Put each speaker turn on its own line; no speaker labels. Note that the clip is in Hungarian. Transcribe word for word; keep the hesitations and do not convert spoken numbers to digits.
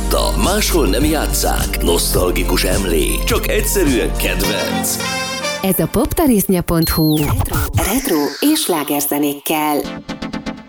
játszotta, máshol nem játsszák. Nosztalgikus emlék, csak egyszerűen kedvenc.
Ez a poptarisznya pont hu retro, retro és slágerzenékkel.